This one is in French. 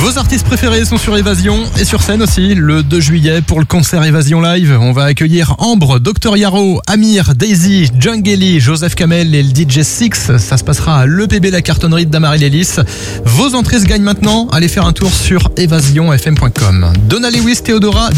Vos artistes préférés sont sur Évasion et sur scène aussi le 2 juillet pour le concert Évasion Live. On va accueillir Ambre, Dr Yaro, Amir, Daisy, Jungeli, Joseph Kamel et le DJ Six. Ça se passera à l'EPB La Cartonnerie de Damary Lélis. Vos entrées se gagnent maintenant. Allez faire un tour sur evasionfm.com. Donna Lewis, Théodora.